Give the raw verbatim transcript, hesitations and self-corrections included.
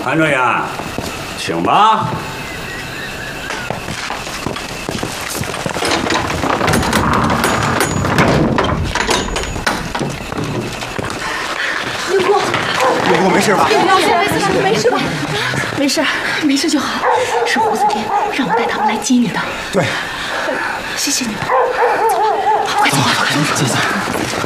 韩专员，请吧。 宁国， 宁国没事吧？ 没事吧？没事，没事就好。是胡子店让我带他们来接你的。 对， 谢谢你们。走吧，快走吧，快走。 谢谢。